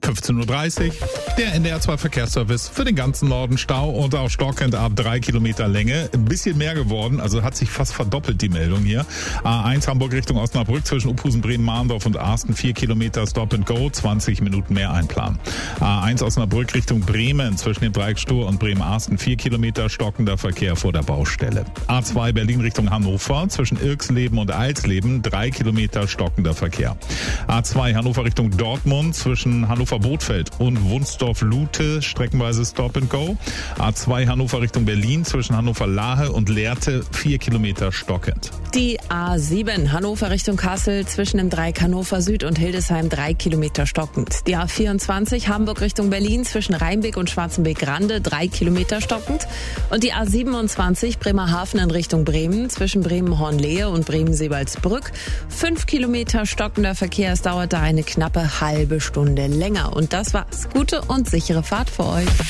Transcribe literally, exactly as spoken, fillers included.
fünfzehn Uhr dreißig. Der N D R zwei Verkehrsservice für den ganzen Norden. Stau und auch stockend ab drei Kilometer Länge. Ein bisschen mehr geworden, also hat sich fast verdoppelt die Meldung hier. A eins Hamburg Richtung Osnabrück zwischen Uphusen, Bremen, Mahndorf und Arsten. vier Kilometer Stop and Go, zwanzig Minuten mehr einplanen. A eins Osnabrück Richtung Bremen zwischen dem Dreieck Stur und Bremen-Arsten. vier Kilometer stockender Verkehr vor der Baustelle. A zwei Berlin Richtung Hannover zwischen Irksleben und Alsleben. drei Kilometer stockender Verkehr. A zwei Hannover Richtung Dortmund zwischen Hannover-Bothfeld und Wunsdorf-Lute streckenweise Stop and Go. A zwei Hannover Richtung Berlin zwischen Hannover-Lahe und Lehrte vier Kilometer stockend. Die A sieben Hannover Richtung Kassel zwischen dem Dreieck Hannover Süd und Hildesheim drei Kilometer stockend. Die A vierundzwanzig Hamburg Richtung Berlin zwischen Rheinbeck und Schwarzenbeck-Grande drei Kilometer stockend. Und die A siebenundzwanzig Bremerhaven in Richtung Bremen zwischen Bremen-Hornlehe und Bremen-Seebaldsbrück fünf Kilometer stockender Verkehr. Es dauerte eine knappe halbe Stunde länger. Und das war's. Gute und sichere Fahrt für euch.